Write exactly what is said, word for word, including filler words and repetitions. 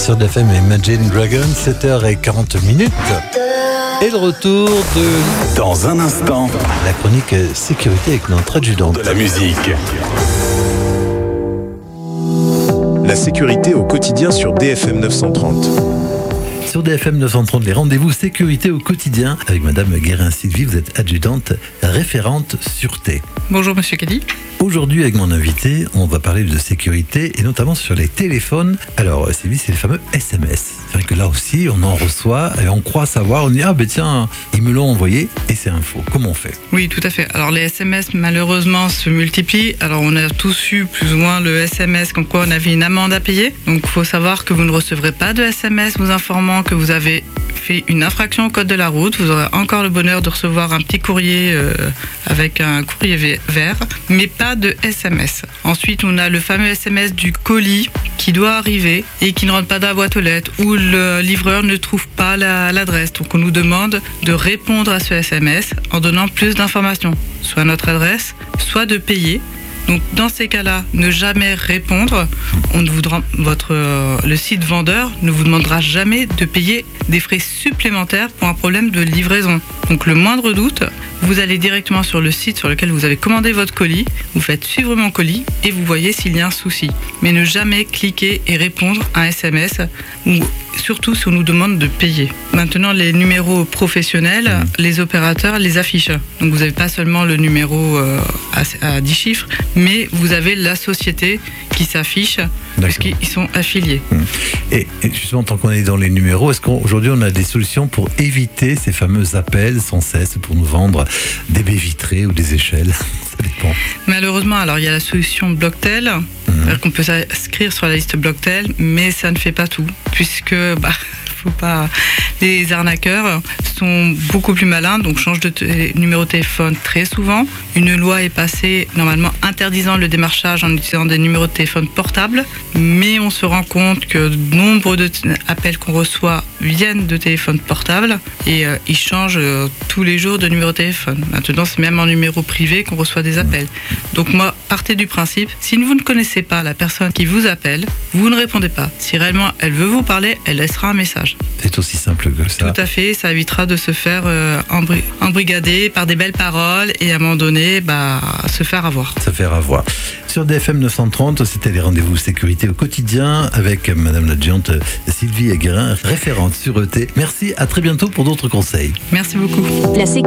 sur D F M et Imagine Dragons, sept heures quarante minutes. Et le retour de... Dans un instant, la chronique sécurité avec notre adjudante. De la musique. La sécurité au quotidien sur D F M neuf cent trente. Sur D F M neuf cent trente, les rendez-vous sécurité au quotidien avec Madame Guérin-Sylvie. Vous êtes adjudante référente sûreté. Bonjour Monsieur Kelly. Aujourd'hui, avec mon invité, on va parler de sécurité et notamment sur les téléphones. Alors, Sylvie, c'est les fameux S M S. C'est vrai que là aussi, on en reçoit et on croit savoir. On dit, ah ben tiens, ils me l'ont envoyé et c'est un faux. Comment on fait? Oui, tout à fait. Alors, les S M S, malheureusement, se multiplient. Alors, on a tous eu plus ou moins le S M S comme quoi on avait une amende à payer. Donc, il faut savoir que vous ne recevrez pas de S M S vous informant que vous avez fait une infraction au code de la route. Vous aurez encore le bonheur de recevoir un petit courrier euh, avec un courrier vert, mais pas de S M S. Ensuite, on a le fameux S M S du colis qui doit arriver et qui ne rentre pas dans la boîte aux lettres, où le livreur ne trouve pas la, l'adresse. Donc, on nous demande de répondre à ce S M S en donnant plus d'informations, soit notre adresse, soit de payer. Donc dans ces cas-là, ne jamais répondre. On ne voudra, votre, euh, le site vendeur ne vous demandera jamais de payer des frais supplémentaires pour un problème de livraison. Donc le moindre doute, vous allez directement sur le site sur lequel vous avez commandé votre colis, vous faites suivre mon colis et vous voyez s'il y a un souci. Mais ne jamais cliquer et répondre à un S M S ou surtout si on nous demande de payer. Maintenant, les numéros professionnels, mmh. les opérateurs les affichent. Donc vous n'avez pas seulement le numéro euh, à, à dix chiffres, mais vous avez la société qui s'affiche puisqu'ils sont affiliés. Mmh. Et justement, tant qu'on est dans les numéros, est-ce qu'aujourd'hui on a des solutions pour éviter ces fameux appels sans cesse pour nous vendre des baies vitrées ou des échelles? Ça dépend. Malheureusement, alors il y a la solution Blocktel, mmh. qu'on peut s'inscrire sur la liste Blocktel, mais ça ne fait pas tout, puisque bah, faut pas... les arnaqueurs sont beaucoup plus malins, donc changent de t- numéro de téléphone très souvent. Une loi est passée normalement interdisant le démarchage en utilisant des numéros de téléphone portables, mais on se rend compte que nombre d'appels qu'on reçoit viennent de téléphones portables et euh, ils changent euh, tous les jours de numéro de téléphone. Maintenant, c'est même en numéro privé qu'on reçoit des appels. Donc moi, partez du principe, si vous ne connaissez pas la personne qui vous appelle, vous ne répondez pas. Si réellement elle veut vous parler, elle laissera un message. C'est aussi simple que ça. Tout à fait, ça évitera de se faire euh, embri- embrigader par des belles paroles et à un moment donné, bah, se faire avoir. Se faire avoir. Sur D F M neuf cent trente, c'était les rendez-vous sécurité au quotidien avec Madame l'adjointe Sylvie Guérin, référente sûreté. Merci, à très bientôt pour d'autres conseils. Merci beaucoup. La